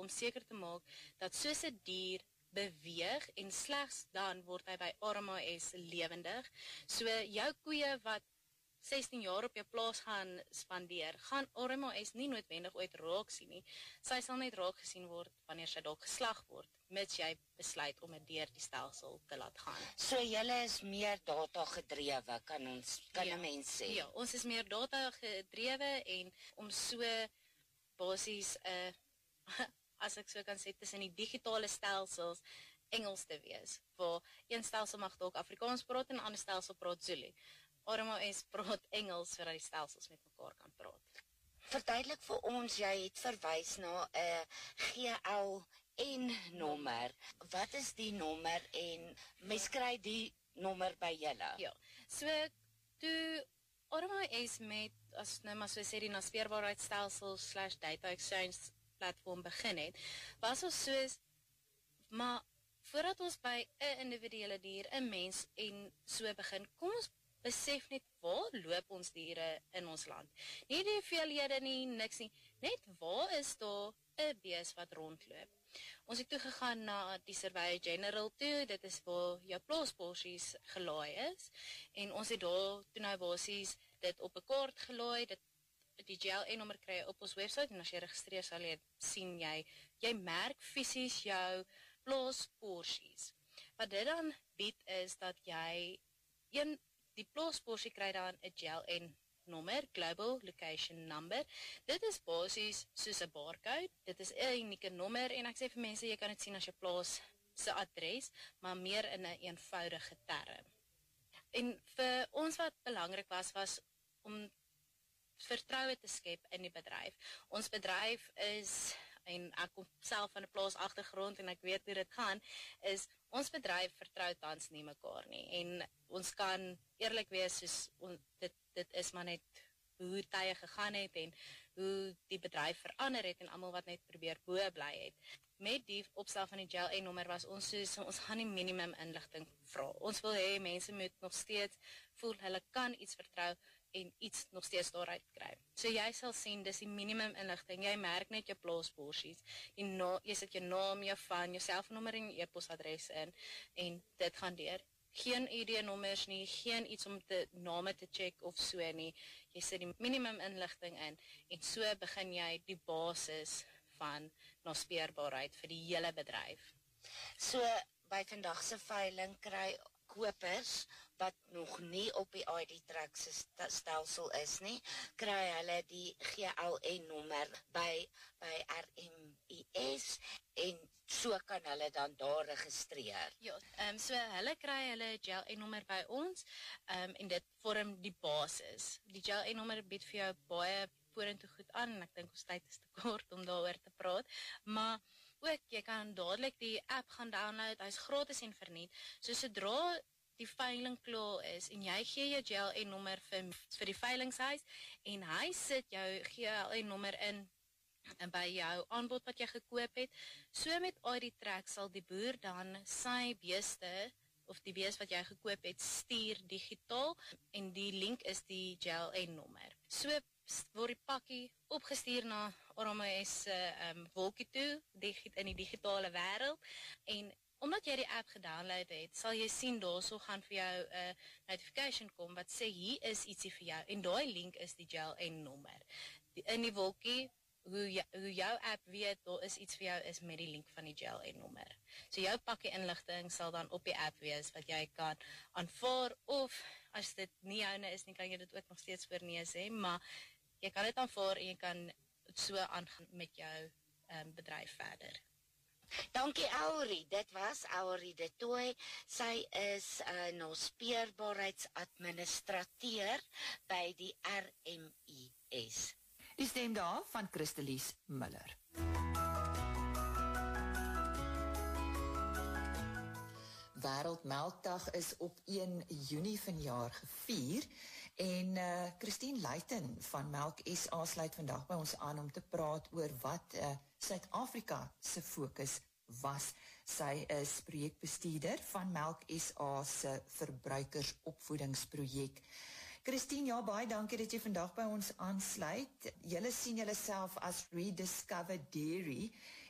om seker te maak dat soos 'n dier beweeg en slegs dan word hy by RMAS lewendig. So jou koeie wat 16 jaar op jou plaas gaan spandeer, gaan RMAS nie noodwendig ooit raak sien nie. Sy sal net raak gesien word wanneer sy dalk geslag word, mits jy besluit om dit deur die stelsel te laat gaan. So julle is meer data gedrewe, kan 'n mens sê? Ja, ons is meer data gedrewe en om so basies as ek so kan sê, tussen die digitale stelsels Engels te wees, waar een stelsel mag dalk Afrikaans praat en 'n ander stelsel praat Zulu. RMAS praat Engels sodat die stelsels met mekaar kan praat. Verduidelik vir ons, jy het verwys na 'n GLN-nommer. Wat is die nommer en mens kry die nommer by julle? Ja, so toe RMAS met, as nou maar so sê, die naspeurbaarheidsstelsel / data exchange platform begin het, was ons soos, maar voordat ons by 'n individuele dier, 'n mens en so begin, kom ons besef net waar loop ons diere in ons land. Nie die hoeveelhede nie, niks nie, net waar is daar 'n bees wat rondloop. Ons het toegegaan na die Survey General toe, dit is waar jou plaasporsies gelaai is, en ons het daar toe nou basies dit op 'n kaart gelaai, die GLN-nommer kry jy op ons website, en as jy registreer sal jy sien, jy merk fisies jou plaasporsies. Wat dit dan bied is dat jy die plaasporsie kry dan 'n GLN-nommer, Global Location Number. Dit is basies soos 'n barcode, dit is 'n unieke nommer, en ek sê vir mense, jy kan dit sien as jou plaas se adres, maar meer in 'n eenvoudige term. En vir ons wat belangrik was om vertroue te skep in die bedryf. Ons bedryf is, en ek kom self van 'n plaas agtergrond en ek weet hoe dit gaan, is ons bedryf vertrou tans nie mekaar nie. En ons kan eerlik wees, soos dit is maar net hoe tye gegaan het en hoe die bedryf verander het en almal wat net probeer bo bly het. Met die opstel van die GLN-nommer was ons soos, ons gaan nie minimum inligting vra. Ons wil hê mense moet nog steeds voel hulle kan iets vertrou en iets nog steeds daaruit kry. So jy sal sien, dis die minimum inligting. Jy merk net jou plaasporsies. Jy sit jou naam, jou van, jou selfoonnommer en jou e-posadres in en dit gaan deur. Geen ID-nommers nie, geen iets om name te check of so nie. Jy sit die minimum inligting in en so begin jy die basis van naspeurbaarheid vir die hele bedryf. So by vandag se veiling kry kopers wat nog nie op die ID-track stelsel is nie, kry hulle die GLN-nommer by RMIS en so kan hulle dan daar registreer. Ja, so hulle kry hulle GLN-nommer by ons en dit vorm die basis. Die GLN-nommer bied vir jou baie vorentoe goed aan en ek dink ons tyd is te kort om daaroor te praat, maar ook, jy kan dadelik die app gaan download, hy is gratis en verniet, so sodra die veiling klaar is, en jy gee jou GLN-nommer vir die veilingshuis, en hy sit jou GLN-nommer in by jou aanbod wat jy gekoop het, so met ID-track sal die boer dan sy beeste, of die beeste wat jy gekoop het, stuur digitaal, en die link is die GLN-nommer. So word die pakkie opgestuur na RMAS wolkie toe, in die digitale wêreld, en omdat jy die app gedownload het, sal jy sien daarso gaan vir jou 'n notification kom wat sê hier is ietsie vir jou, en daai link is die GLN-nommer. In die wolkie, hoe jou app weet, daar is iets vir jou is met die link van die GLN-nommer. So jou pakkie inligting sal dan op die app wees, wat jy kan aanvaar, of as dit nie joune is nie, kan jy dit ook nog steeds voornees hê, maar jy kan dit aanvaar en jy kan so aangaan met jou bedryf verder. Dankie Aurie, dit was Aurie de Tooy, sy is naspeurbaarheidsadministrateur by die RMIS. Die stem daar van Christelies Miller. Wêreldmelkdag is op 1 Junie vanjaar gevier en Christine Luiten van Melk SA sluit vandag by ons aan om te praat oor wat Suid-Afrika se fokus was. Sy is projekbestuurder van Melk SA se verbruikersopvoedingsprojek. Christine, ja, baie dankie dat jy vandag by ons aansluit. Julle sien julle self as Rediscover Dairy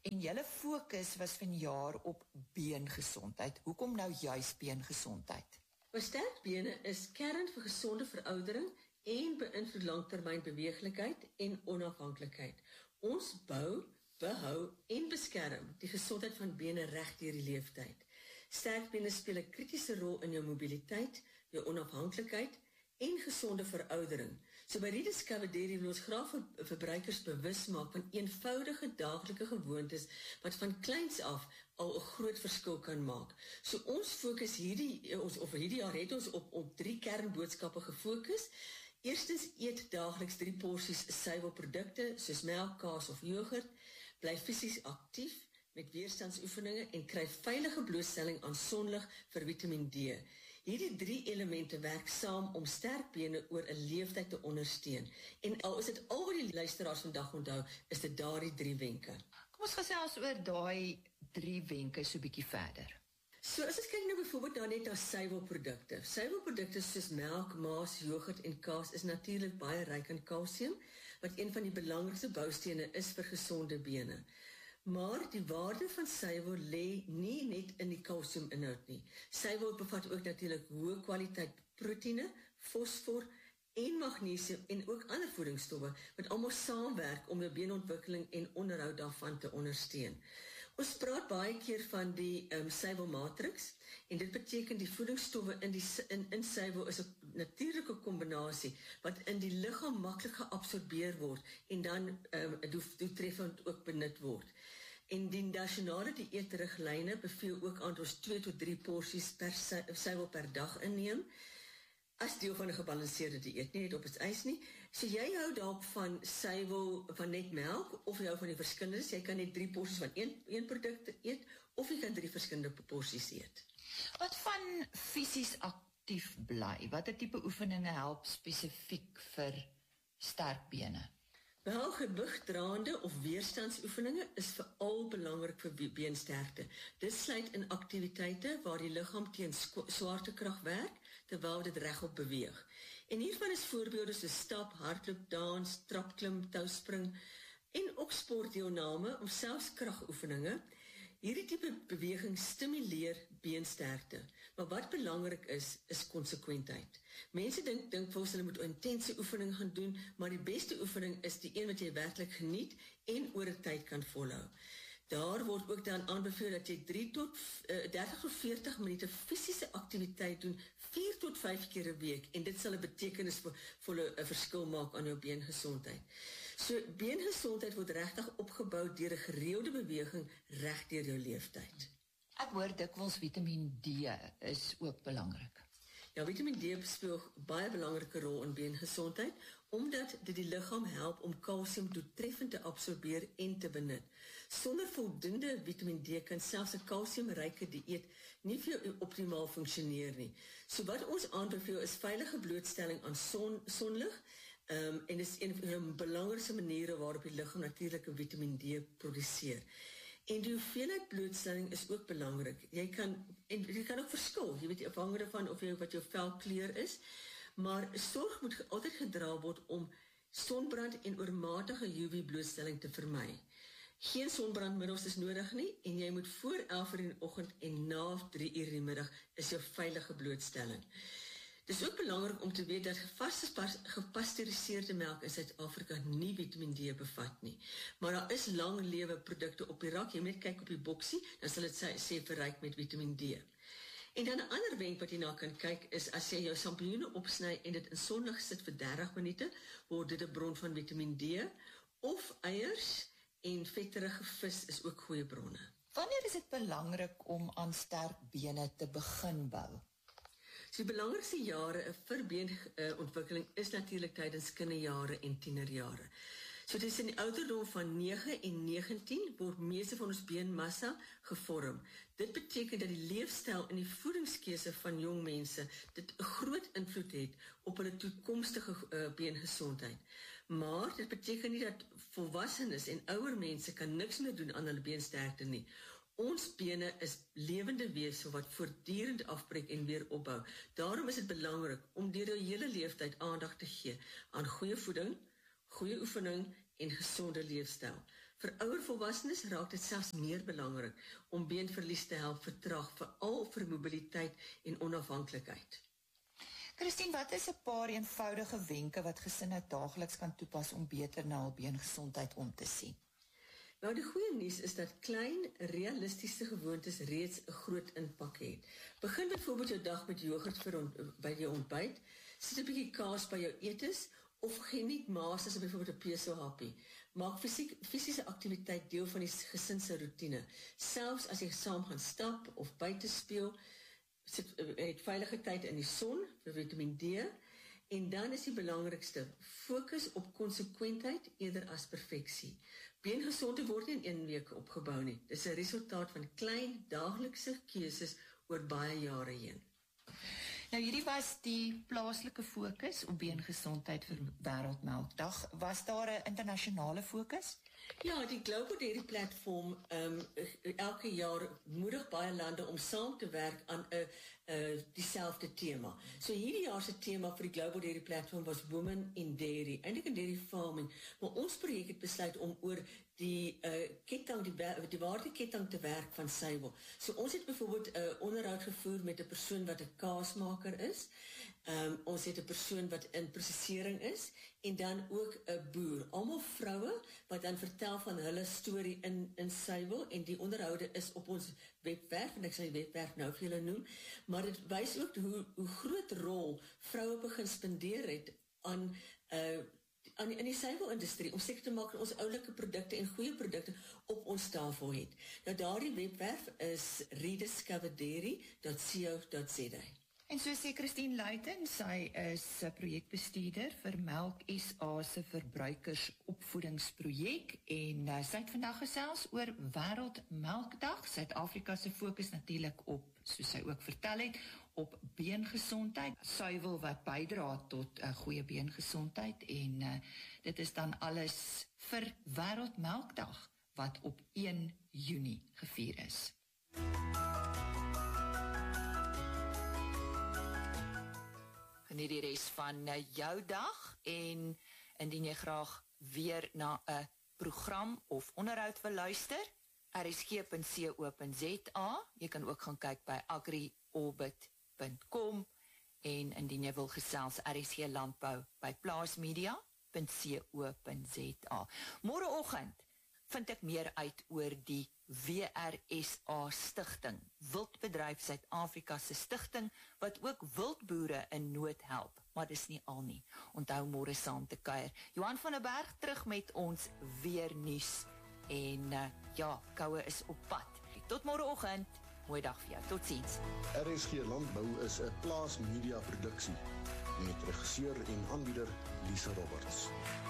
En julle fokus was vanjaar op beengesondheid. Hoekom nou juis beengesondheid? Ons sterk bene is kern vir gesonde veroudering en beïnvloed langtermyn beweeglikheid en onafhanklikheid. Ons bou, behou en beskerm die gesondheid van bene reg deur die leeftyd. Sterk bene speel 'n kritiese rol in jou mobiliteit, jou onafhanklikheid en gesonde veroudering. So by Rediscover Dairy wil ons graag verbruikers bewus maak van eenvoudige daaglikse gewoontes wat van kleins af al 'n groot verskil kan maak. So ons fokus hierdie jaar het ons op 3 kernboodskappe gefokus. Eerstens, eet daagliks 3 porsies suiwelprodukte soos melk, kaas of yoghurt. Bly fisies aktief met weerstandsoefeninge en kry veilige blootstelling aan sonlig vir Vitamiin D. Hierdie 3 elemente werk saam om sterk bene oor 'n leeftyd te ondersteun. En al is dit al wat die luisteraars vandag onthou, is dit daardie 3 wenke. Kom ons gesels oor daai 3 wenke so bietjie verder. So as ons kyk nou byvoorbeeld net na suiwelprodukte. Suiwelprodukte soos melk, maas, yoghurt en kaas is natuurlik baie ryk in kalsium, wat een van die belangrikste boustene is vir gesonde bene. Maar die waarde van suiwel lê nie net in die kalsiuminhoud nie. Suiwel bevat ook natuurlik hoë kwaliteit proteïene, fosfor en magnesium en ook ander voedingsstowwe wat almal saamwerk om jou beenontwikkeling en onderhoud daarvan te ondersteun. Ons praat baie keer van die suiwelmatrix en dit beteken die voedingsstowwe in suiwel is 'n natuurlike kombinasie wat in die liggaam maklik geabsorbeer word en dan doeltreffend ook benut word. En die nasionale dieetriglyne beveel ook aan ons 2 tot 3 porsies suiwel per dag inneem as deel van 'n gebalanseerde dieet, nie net op het ys nie. So jy hou dalk van suiwel van net melk of jy hou van die verskillendes, jy kan net 3 porsies van een produk eet of jy kan 3 verskillende porsies eet. Wat van fisies aktief bly? Watter tipe oefeninge help spesifiek vir sterk bene? Wel, gewigdraande of weerstandsoefeninge is veral belangrik vir beensterkte. Dit sluit in aktiwiteite waar die liggaam teen swaartekrag werk, terwyl dit regop beweeg. En hiervan is voorbeelde soos stap, hardloop, dans, trapklim, touspring en ook sportdeelname of selfs kragoefeninge. Hierdie tipe beweging stimuleer beensterkte. Maar wat belangrik is konsekwentheid. Mense dink hulle moet 'n intense oefening gaan doen, maar die beste oefening is die een wat jy werklik geniet en oor 'n tyd kan volhou. Daar word ook dan aanbeveel dat jy 30 tot 40 minute fisiese aktiwiteit doen, 4 tot 5 keer 'n week, en dit sal 'n betekenisvolle verskil maak aan jou beengesondheid. So, beengesondheid word regtig opgebou deur 'n gereelde beweging reg deur jou leeftyd. Ek hoor dikwels Vitamiin D is ook belangrik. Ja, Vitamiin D speel baie belangrike rol in beengesondheid, omdat dit die liggaam help om kalsium doeltreffend te absorbeer en te benut. Sonder voldoende Vitamiin D kan selfs 'n kalsiumryke dieet nie vir jou optimaal funksioneer nie. So wat ons aanbeveel is veilige blootstelling aan sonlig, en dit is een van die belangrikste maniere waarop die liggaam natuurlike Vitamiin D produseer. En die hoeveelheid blootstelling is ook belangrik. Jy kan ook verskil, jy weet, afhangende van wat jou velkleur is, maar sorg moet altyd gedra word om sonbrand en oormatige UV blootstelling te vermy. Geen sonbrandmiddels is nodig nie, en jy moet voor 11 uur in die oggend en na 3 uur in die middag is jou veilige blootstelling. Dit is ook belangrik om te weet dat gepasteuriseerde melk in Suid-Afrika nie Vitamiin D bevat nie. Maar daar is lang lewe produkte op die rak. Jy moet kyk op die boksie, dan sal dit sê verryk met Vitamiin D. En dan 'n ander wenk wat jy na kan kyk is as jy jou sampioene opsny en dit in sonlig sit vir 30 minute, word dit 'n bron van Vitamiin D, of eiers en vetterige vis is ook goeie bronne. Wanneer is dit belangrik om aan sterk bene te begin bou? So die belangrikste jare vir beenontwikkeling is natuurlik tydens kinderjare en tienerjare. So tussen die ouderdom van 9 en 19 word meeste van ons beenmassa gevorm. Dit beteken dat die leefstyl en die voedingskeuse van jong mense dit 'n groot invloed het op hulle toekomstige beengesondheid. Maar dit beteken nie dat volwassenes en ouer mense kan niks meer doen aan hulle beensterkte nie. Ons bene is lewende wese wat voortdurend afbreek en weer opbou. Daarom is dit belangrik om deur jou hele leeftyd aandag te gee aan goeie voeding, goeie oefening en gesonde leefstyl. Vir ouer volwassenes raak dit selfs meer belangrik om beenverlies te help vertraag, veral vir mobiliteit en onafhanklikheid. Christine, wat is 'n paar eenvoudige wenke wat gesinne daagliks kan toepas om beter na hul beengesondheid om te sien? Nou, die goeie nuus is dat klein, realistiese gewoontes reeds 'n groot impak het. Begin byvoorbeeld jou dag met yoghurt by jou ontbyt, sit 'n bietjie kaas by jou etes, of geniet maas as byvoorbeeld 'n pesohappie. Maak fisiese aktiwiteit deel van die gesin se roetine. Selfs as jy saam gaan stap of buite speel, het veilige tyd in die son vir Vitamiin D. En dan is die belangrikste, fokus op konsekwentheid eerder as perfeksie. Beengesondheid word nie in 1 week opgebou nie. Dit is 'n resultaat van klein daaglikse keuses oor baie jare heen. Nou, hierdie was die plaaslike fokus op beengesondheid vir Wêreldmelkdag. Was daar 'n internasionale fokus? Ja, die Global Dairy Platform elke jaar moedig baie lande om saam te werk aan dieselfde tema. So hierdie jaar se tema vir die Global Dairy Platform was Women in Dairy, eintlik in dairy farming. Maar ons projek het besluit om oor die waardeketting te werk van suiwel. So ons het byvoorbeeld 'n onderhoud gevoer met 'n persoon wat 'n kaasmaker is. Ons het 'n persoon wat in prosesering is en dan ook 'n boer. Almal vroue wat dan vertel van hulle storie in suiwel, en die onderhoude is op ons webwerf, en ek sal die webwerf nou vir julle noem, maar dit wys ook hoe groot rol vroue begin spandeer het in die suiwelindustrie, om seker te maak dat ons oulike produkte en goeie produkte op ons tafel het. Nou daardie webwerf is rediscoverdairy.co.za. En so sê Christine Luiten, sy is projekbestuurder vir Melk SA se verbruikersopvoedingsprojek, en sy het vandag gesels oor Wêreldmelkdag. Suid-Afrika se fokus natuurlik op, soos sy ook vertel het, op beengesondheid, suiwel wat bydra tot goeie beengesondheid, en dit is dan alles vir Wêreldmelkdag wat op 1 Junie gevier is. Geniet die res van jou dag, en indien jy graag weer na 'n program of onderhoud wil luister, rsg.co.za. Jy kan ook gaan kyk by agriorbit.com, en indien jy wil gesels, RSG Landbou by plaasmedia.co.za. Môreoggend vind ek meer uit oor die WRSA Stichting, Wildbedryf Suid-Afrika se stigting, wat ook wildboere in nood help, maar dis nie al nie. Onthou môre saam te kuier. Johan van der Berg terug met ons weer nuus, en koue is op pad. Tot môreoggend, mooi dag vir jou, totsiens. RSG Landbou is 'n plaasmedia produksie, met regisseur en aanbieder Lisa Roberts.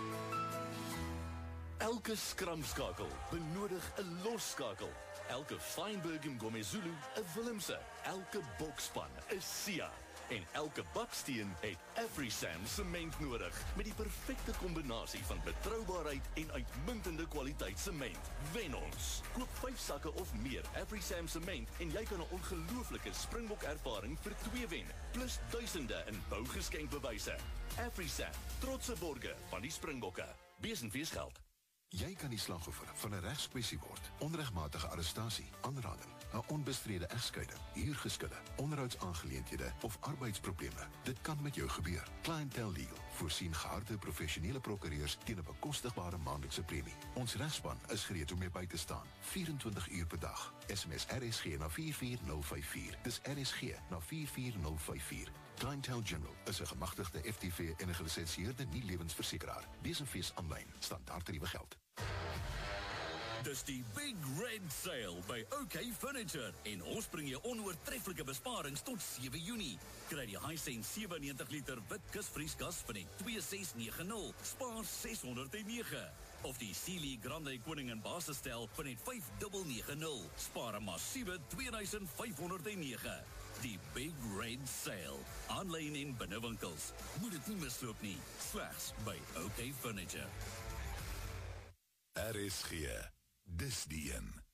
Elke skramskakel benodig 'n losskakel. Elke Feinberg en Gomezulu 'n Willemse. Elke bokspan 'n Sia. En elke baksteen het AfriSam sement nodig, met die perfekte kombinasie van betroubaarheid en uitmuntende kwaliteit sement. Wen ons. Koop 5 sakke of meer AfriSam sement en jy kan 'n ongelooflike Springbok ervaring vir 2 wen, plus duisende in bougeskenkbewyse. AfriSam, trotse borge van die Springbokke. Wees en wees geld. Jy kan die slagoffer van 'n regskwessie word. Onregmatige arrestasie, aanrading, 'n onbestrede egskeiding, huurgeskille, onderhoudsaangeleenthede of arbeidsprobleme. Dit kan met jou gebeur. Clientele Legal voorsien geharde professionele prokureurs teen 'n bekostigbare maandelikse premie. Ons regspan is gereed om jou by te staan, 24 uur per dag. SMS RSG na 44054. Dis RSG na 44054. Clientele General is 'n gemagtigde FTV en 'n gelisensieerde nie-lewensversekeraar. Wees en fees aanlyn, standaard tariewe geld. Dis die Big Red Sale by OK Furniture en ons bring jou onoortreffelike besparings tot 7 Junie. Kry die Hisense 97 liter wit kusvrieskas van net 2690, spaar 609. Of die Sealy Grande Koning basisstel van net 5990, spaar 'n massiewe 2509. Die Big Red Sale, aanlyn en binnewinkels. Moet dit nie misloop nie, slegs by OK Furniture. RSG, dis die een.